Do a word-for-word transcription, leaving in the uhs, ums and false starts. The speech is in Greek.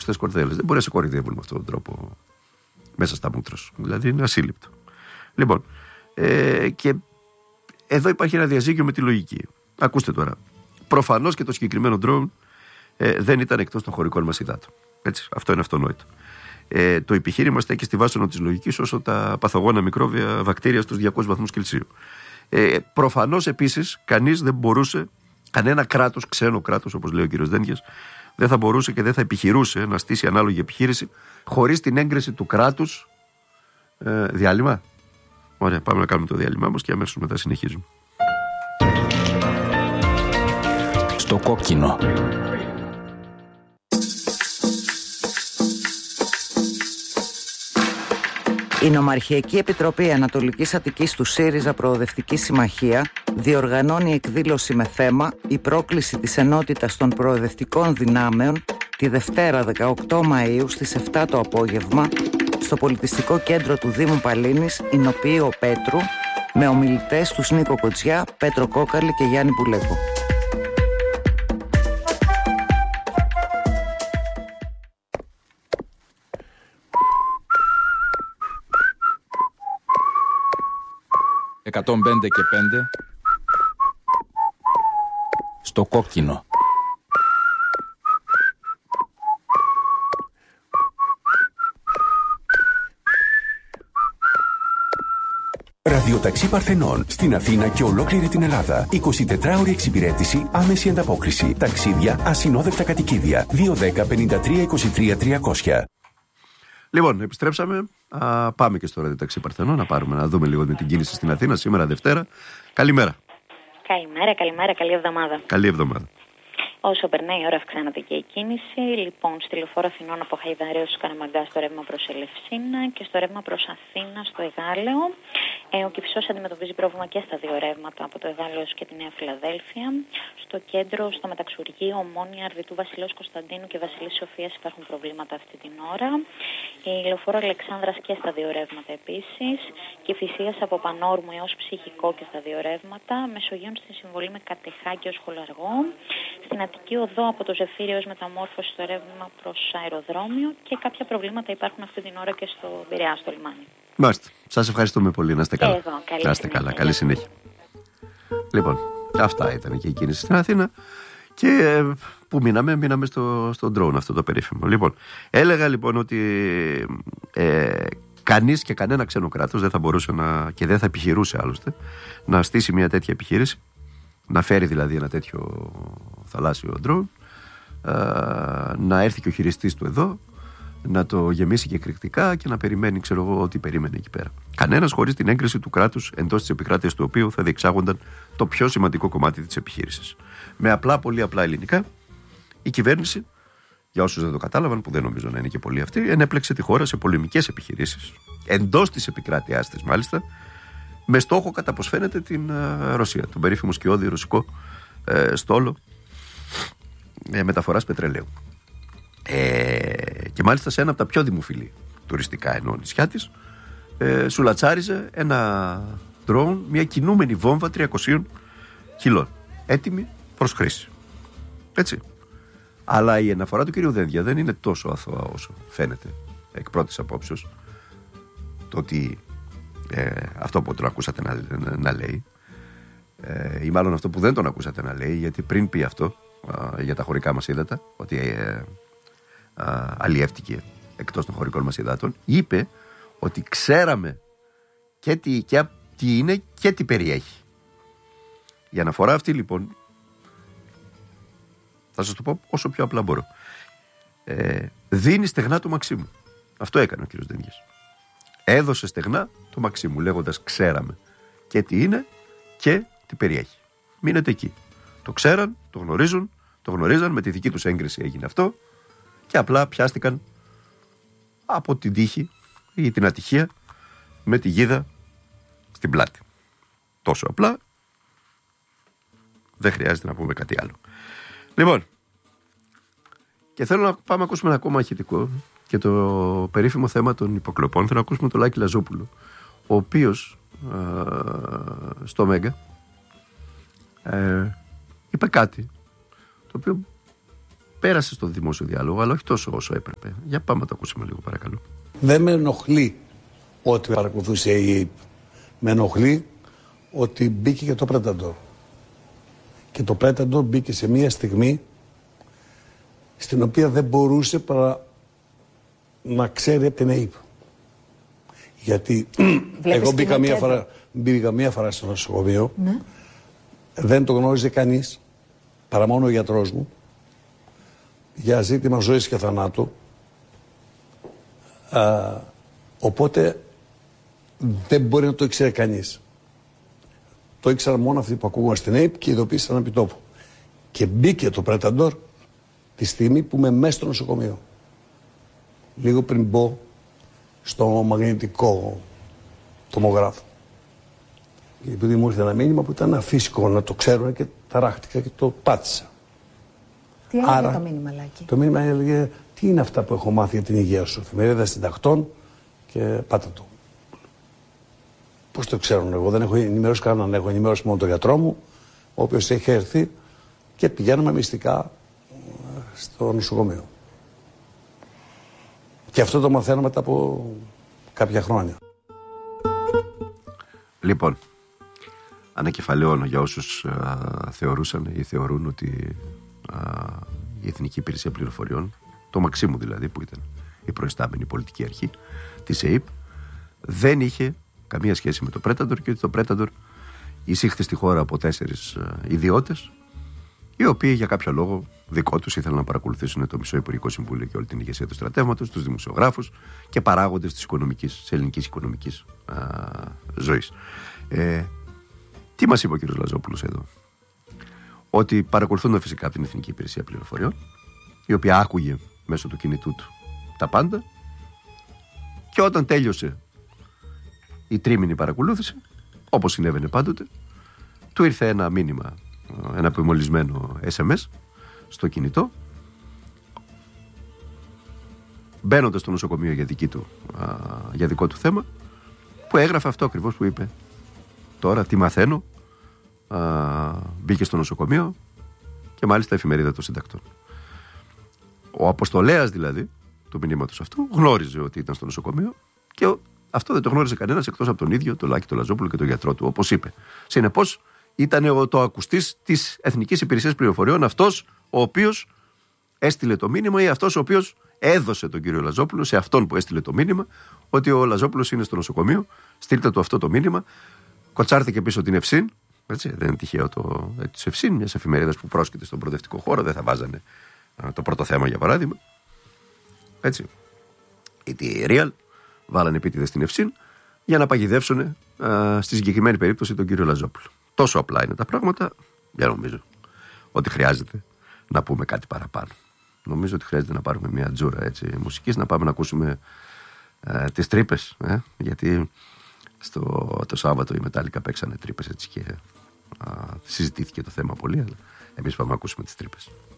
κλειστές κορδέλες. Δεν μπορεί να σε κοροϊδεύουν με αυτόν τον τρόπο μέσα στα μούτρα σου. Δηλαδή είναι ασύλληπτο. Λοιπόν, ε, και εδώ υπάρχει ένα διαζύγιο με τη λογική. Ακούστε τώρα. Προφανώς και το συγκεκριμένο drone ε, δεν ήταν εκτός των χωρικών μας υδάτων. Έτσι, αυτό είναι αυτονόητο. Ε, το επιχείρημα στέκει στη βάσανο της λογικής όσο τα παθογόνα μικρόβια βακτήρια στους διακόσιους βαθμούς Κελσίου. Ε, προφανώς επίσης κανείς δεν μπορούσε, κανένα κράτος, ξένο κράτος όπως λέει ο κύριος Δένδιας, δεν θα μπορούσε και δεν θα επιχειρούσε να στήσει ανάλογη επιχείρηση χωρίς την έγκριση του κράτους. Ε, διάλειμμα. Ωραία, πάμε να κάνουμε το διάλειμμα μας και αμέσως μετά συνεχίζουμε. Στο κόκκινο. Η Νομαρχιακή Επιτροπή Ανατολικής Αττικής του ΣΥΡΙΖΑ Προοδευτική Συμμαχία διοργανώνει εκδήλωση με θέμα «Η πρόκληση της ενότητας των προοδευτικών δυνάμεων» τη Δευτέρα δεκαοκτώ Μαΐου στις επτά το απόγευμα στο Πολιτιστικό Κέντρο του Δήμου Παλίνης, Ηνοποιείο Πέτρου, με ομιλητές τους Νίκο Κοτσιά, Πέτρο Κόκαλη και Γιάννη Πουλέκο. εκατόν πέντε και πέντε στο κόκκινο. Ραδιοταξί Παρθενών στην Αθήνα και ολόκληρη την Ελλάδα. εικοσιτετράωρη εξυπηρέτηση, άμεση ανταπόκριση. Ταξίδια, ασυνόδευτα κατοικίδια. δύο δέκα πενήντα τρία είκοσι τρία τριακόσια. Λοιπόν, επιστρέψαμε. Α, πάμε και στο ραδιοταξί Παρθενών να πάρουμε να δούμε λίγο με την κίνηση στην Αθήνα σήμερα Δευτέρα. Καλημέρα. Καλημέρα, καλημέρα, καλή εβδομάδα. Καλή εβδομάδα. Όσο περνάει η ώρα αυξάνεται και η κίνηση. Λοιπόν, στη λεωφόρο Αθηνών από Χαϊδαρέο στους Καραμαγκά στο ρεύμα προς Ελευσίνα και στο ρεύμα προς Αθήνα στο Εγάλεο. Ε, ο Κηφισός αντιμετωπίζει πρόβλημα και στα δύο ρεύματα από το Εγάλεο και τη Νέα Φιλαδέλφια. Στο κέντρο, στο μεταξουργείο, Ομόνια, Αρβιτού Βασιλέως Κωνσταντίνου και Βασιλής Σοφίας υπάρχουν προβλήματα αυτή την ώρα. Η λεωφόρο Αλεξάνδρας και στα δύο ρεύματα επίσης. Κηφισίας από Πανόρμου έως Ψυχικό και στα δύο ρεύματα. Μεσογείων στη συμβολή με Κατεχάκη ως Χολαργό. Στην Αττική Οδό από το Ζεφύριο ως Μεταμόρφωση στο ρεύμα προς αεροδρόμιο και κάποια προβλήματα υπάρχουν αυτή την ώρα και στο Πειραιά, στο λιμάνι. Μάλιστα. Σας ευχαριστούμε πολύ. Να είστε καλά. Και εγώ, καλή να είστε καλά. Καλή συνέχεια. Λοιπόν, αυτά ήταν και η κίνηση στην Αθήνα. Και ε, που μείναμε, μείναμε στο, στο drone αυτό το περίφημο. Λοιπόν, έλεγα λοιπόν ότι ε, κανείς και κανένα ξένο κράτος δεν θα μπορούσε να, και δεν θα επιχειρούσε άλλωστε να στήσει μια τέτοια επιχείρηση, να φέρει δηλαδή ένα τέτοιο θαλάσσιο drone, ε, να έρθει και ο χειριστής του εδώ, να το γεμίσει και εκρηκτικά και να περιμένει, ξέρω εγώ, ό,τι περίμενε εκεί πέρα. Κανένας χωρίς την έγκριση του κράτους εντός της επικράτειας του οποίου θα διεξάγονταν το πιο σημαντικό κομμάτι της επιχείρησης. Με απλά, πολύ απλά ελληνικά, η κυβέρνηση, για όσους δεν το κατάλαβαν, που δεν νομίζω να είναι και πολλοί αυτοί, ενέπλεξε τη χώρα σε πολεμικές επιχειρήσεις, εντός της επικράτειάς της μάλιστα, με στόχο, κατά πως φαίνεται, την uh, Ρωσία, τον περίφημο σκιώδη ρωσικό uh, στόλο uh, μεταφοράς πετρελαίου. Ε, και μάλιστα σε ένα από τα πιο δημοφιλή τουριστικά ενώ νησιά της, ε, σουλατσάριζε ένα drone, μια κινούμενη βόμβα τριακόσια κιλών, έτοιμη προς χρήση. Έτσι. Αλλά η αναφορά του κυρίου Δένδια δεν είναι τόσο αθώα όσο φαίνεται εκ πρώτης απόψεως. Το ότι ε, αυτό που τον ακούσατε να, να, να λέει, ε, ή μάλλον αυτό που δεν τον ακούσατε να λέει, γιατί πριν πει αυτό ε, για τα χωρικά μας ύδατα, ότι ε, Uh, αλλιεύτηκε εκτός των χωρικών μας υδάτων, είπε ότι ξέραμε και τι, και τι είναι και τι περιέχει. Η αναφορά αυτή λοιπόν, θα σας το πω όσο πιο απλά μπορώ, ε, δίνει στεγνά το Μαξίμου. Αυτό έκανε ο κύριος Δένδιας. Έδωσε στεγνά το Μαξίμου λέγοντας ξέραμε και τι είναι και τι περιέχει. Μείνετε εκεί. Το ξέραν, το γνωρίζουν, το γνωρίζαν, με τη δική τους έγκριση έγινε αυτό. Και απλά πιάστηκαν από την τύχη ή την ατυχία με τη γίδα στην πλάτη. Τόσο απλά. Δεν χρειάζεται να πούμε κάτι άλλο. Λοιπόν, και θέλω να πάμε να ακούσουμε ένα ακόμα ηχητικό και το περίφημο θέμα των υποκλοπών. Θέλω να ακούσουμε τον Λάκη Λαζόπουλο, ο οποίος α, στο Μέγκα ε, είπε κάτι το οποίο πέρασε στο δημόσιο διάλογο, αλλά όχι τόσο όσο έπρεπε. Για πάμε να το ακούσουμε λίγο, παρακαλώ. Δεν με ενοχλεί ότι παρακολουθούσε η ΕΕΠ. Με ενοχλεί ότι μπήκε και το Predator. Και το Predator μπήκε σε μια στιγμή στην οποία δεν μπορούσε παρά να ξέρει από την ΕΕΠ. Γιατί εγώ μπήκα μία, φορά, μπήκα μία φορά στο νοσοκομείο, ναι. Δεν το γνώριζε κανείς, παρά μόνο ο γιατρός μου, για ζήτημα ζωής και θανάτου. Α, οπότε δεν μπορεί να το ήξερε κανείς. Το ήξεραν μόνο αυτοί που ακούγαν στην ΕΕΠ και ειδοποίησαν επί τόπου. Και μπήκε το Predator τη στιγμή που είμαι μέσα στο νοσοκομείο. Λίγο πριν μπω στο μαγνητικό τομογράφο. Επειδή μου ήρθε ένα μήνυμα που ήταν αφύσικο να το ξέρουν και ταράχτηκα και το πάτησα. Τι έλεγε Άρα, το μήνυμα, Λάκη? Το μήνυμα έλεγε τι είναι αυτά που έχω μάθει για την υγεία σου. Εφημερίδα συντακτών και πάτα το. Πώς το ξέρουν, εγώ δεν έχω ενημερώσει κανέναν, έχω ενημερώσει μόνο τον γιατρό μου, ο οποίος έχει έρθει και πηγαίνουμε μυστικά στο νοσοκομείο. Και αυτό το μαθαίνω μετά από κάποια χρόνια. Λοιπόν, ανακεφαλαιώνω για όσους α, θεωρούσαν ή θεωρούν ότι α, η Εθνική Υπηρεσία Πληροφοριών, το Μαξίμου δηλαδή, που ήταν η προϊστάμενη πολιτική αρχή της ΕΕΠ, δεν είχε καμία σχέση με το Predator και ότι το Predator εισήχθη στη χώρα από τέσσερις α, ιδιώτες, οι οποίοι για κάποιο λόγο δικό τους ήθελαν να παρακολουθήσουν το μισό Υπουργικό Συμβούλιο και όλη την ηγεσία του στρατεύματος, τους δημοσιογράφους και παράγοντες της, οικονομικής, της ελληνικής οικονομικής α, ζωής. Ε, τι μας είπε ο κ. Λαζόπουλος εδώ? Ότι παρακολουθούν φυσικά από την Εθνική Υπηρεσία Πληροφοριών, η οποία άκουγε μέσω του κινητού του τα πάντα, και όταν τέλειωσε η τρίμηνη παρακολούθηση, όπως συνέβαινε πάντοτε, του ήρθε ένα μήνυμα, ένα απομολυσμένο ες εμ ες στο κινητό, μπαίνοντας στο νοσοκομείο για, δική του, α, για δικό του θέμα, που έγραφε αυτό ακριβώς που είπε τώρα, τι μαθαίνω, α, μπήκε στο νοσοκομείο, και μάλιστα εφημερίδα των συντακτών. Ο αποστολέας δηλαδή του μηνύματος αυτού γνώριζε ότι ήταν στο νοσοκομείο, και αυτό δεν το γνώριζε κανένας εκτός από τον ίδιο, τον Λάκη τον Λαζόπουλο και τον γιατρό του, όπως είπε. Συνεπώς ήταν το ακουστής της Εθνικής Υπηρεσίας Πληροφοριών αυτός ο οποίος έστειλε το μήνυμα, ή αυτός ο οποίος έδωσε τον κύριο Λαζόπουλο σε αυτόν που έστειλε το μήνυμα ότι ο Λαζόπουλος είναι στο νοσοκομείο, στείλτε του αυτό το μήνυμα. Κοτσάρθηκε πίσω την Ευσύν, έτσι, δεν είναι τυχαίο το της Ευσύν, μιας εφημερίδας που πρόσκειται στον προοδευτικό χώρο, δεν θα βάζανε α, το πρώτο θέμα για παράδειγμα. Έτσι. Ή τη Real, βάλανε επίτηδες στην Ευσύν για να παγιδεύσουν α, στη συγκεκριμένη περίπτωση τον κύριο Λαζόπουλο. Τόσο απλά είναι τα πράγματα, δεν νομίζω ότι χρειάζεται να πούμε κάτι παραπάνω. Νομίζω ότι χρειάζεται να πάρουμε μια τζούρα έτσι, μουσικής, να πάμε να ακούσουμε ε, τις τρύπες, ε, γιατί στο, το Σάββατο οι Μετάλλικα παίξανε τρύπες έτσι, και α, συζητήθηκε το θέμα πολύ, αλλά εμείς πάμε να ακούσουμε τις τρύπες.